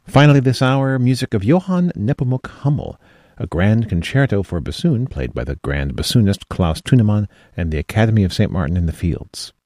Finally this hour, music of Johann Nepomuk Hummel, a grand concerto for bassoon played by the grand bassoonist Klaus Thunemann and the Academy of St. Martin in the Fields.